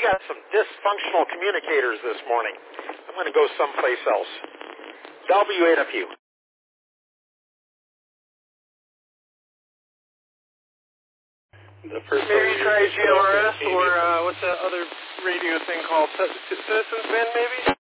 got some dysfunctional communicators this morning. I'm going to go someplace else. W8FU. Maybe try GMRS or what's that other radio thing called? Citizens Band, maybe?